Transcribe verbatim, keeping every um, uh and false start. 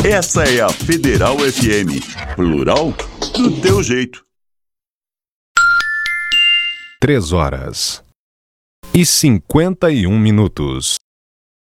Essa é a Federal F M. Plural do teu jeito. Três horas e cinquenta e um minutos.